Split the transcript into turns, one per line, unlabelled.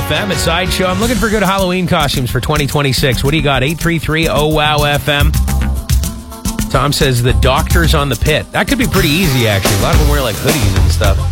FM at Sideshow. I'm looking for good Halloween costumes for 2026. What do you got? 833-OWOW-FM. Tom says the doctors on the pit. That could be pretty easy, actually. A lot of them wear like hoodies and stuff.